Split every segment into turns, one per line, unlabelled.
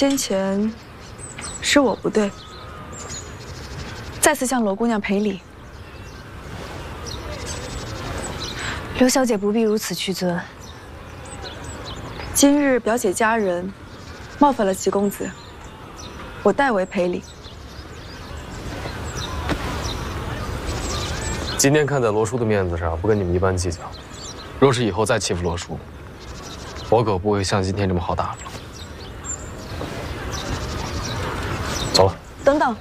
先前是我不对，再次向罗姑娘赔礼。
刘小姐不必如此屈尊。
今日表姐家人冒犯了齐公子，我代为赔礼。
今天看在罗叔的面子上，不跟你们一般计较。若是以后再欺负罗叔，我可不会像今天这么好打发。走了。
等等，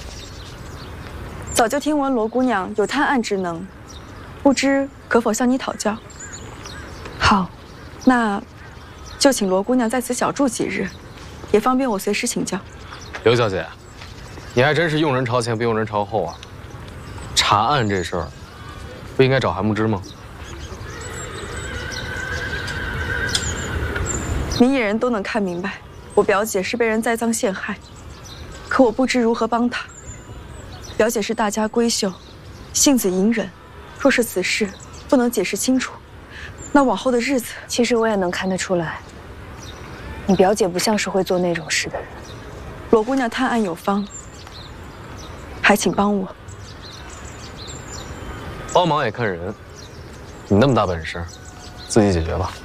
早就听闻罗姑娘有探案之能，不知可否向你讨教？好，那就请罗姑娘在此小住几日，也方便我随时请教。
刘小姐，你还真是用人朝前不用人朝后啊！查案这事儿，不应该找韩木之吗？
明眼人都能看明白，我表姐是被人栽赃陷害，可我不知如何帮她。表姐是大家闺秀，性子隐忍，若是此事不能解释清楚，那往后的日子……
其实我也能看得出来，你表姐不像是会做那种事的人。
罗姑娘探案有方，还请帮我。
帮忙也看人，你那么大本事，自己解决吧。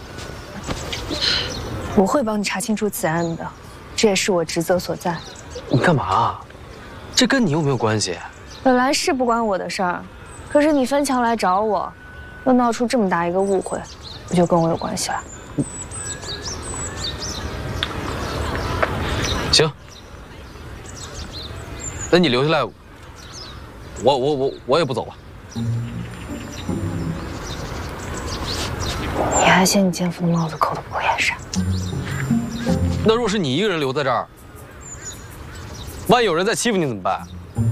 我会帮你查清楚此案的，这也是我职责所在。
你干嘛？这跟你有没有关系？
本来是不关我的事儿，可是你翻墙来找我，又闹出这么大一个误会，不就跟我有关系了？
行，那你留下来，我也不走了。
你还嫌你奸夫的帽子扣得不够严实？
那若是你一个人留在这儿，万一有人再欺负你怎么办？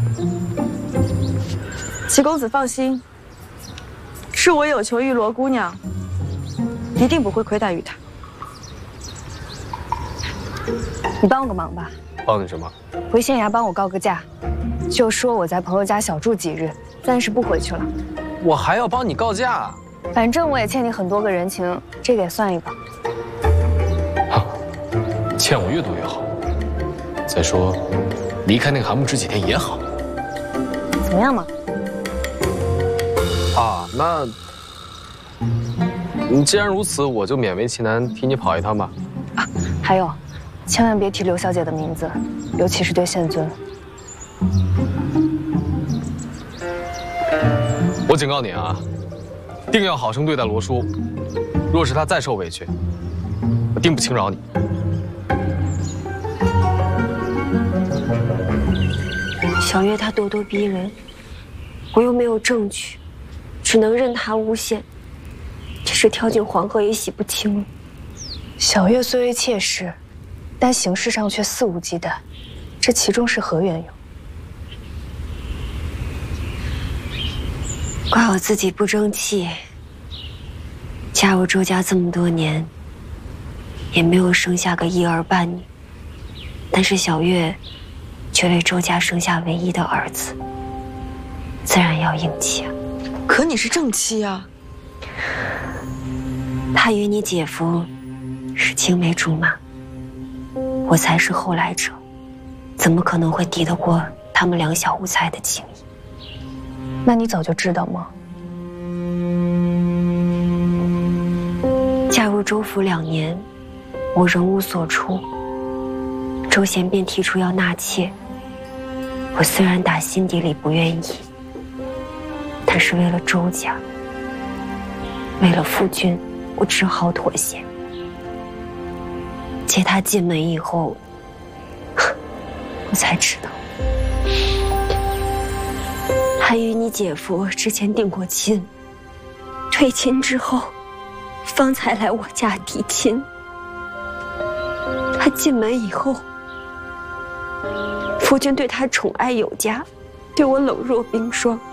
齐公子放心，是我有求于罗姑娘，一定不会亏待于她。
你帮我个忙吧。
帮你什么？
回县衙帮我告个假，就说我在朋友家小住几日，暂时不回去了。
我还要帮你告假？
反正我也欠你很多个人情，这个也算一个。
好，欠我越多越好。再说，离开那个韩木之几天也好。
怎么样嘛？
啊，那，既然如此，我就勉为其难替你跑一趟吧。
啊，还有，千万别提刘小姐的名字，尤其是对县尊。
我警告你啊，定要好生对待罗叔。若是他再受委屈，我定不轻饶你。
小月她咄咄逼人，我又没有证据，只能任她诬陷，这事跳进黄河也洗不清了。
小月虽为妾室，但行事上却肆无忌惮，这其中是何缘由？
怪我自己不争气，嫁入周家这么多年，也没有生下个一儿半女，但是小月却为周家生下唯一的儿子，自然要硬气啊。
可你是正妻啊！
他与你姐夫是青梅竹马，我才是后来者，怎么可能会敌得过他们两小无猜的情谊？
那你早就知道吗？
嫁入周府2年，我仍无所出，周贤便提出要纳妾。我虽然打心底里不愿意，但是为了周家，为了夫君，我只好妥协。接他进门以后，我才知道，他与你姐夫之前定过亲，退亲之后，方才来我家提亲。他进门以后，夫君对他宠爱有加，对我冷若冰霜。